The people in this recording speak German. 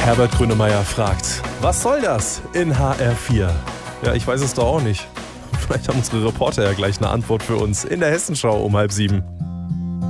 Herbert Grönemeyer fragt, was soll das in HR4? Ja, ich weiß es doch auch nicht. Vielleicht haben unsere Reporter ja gleich eine Antwort für uns in der Hessenschau um 6:30.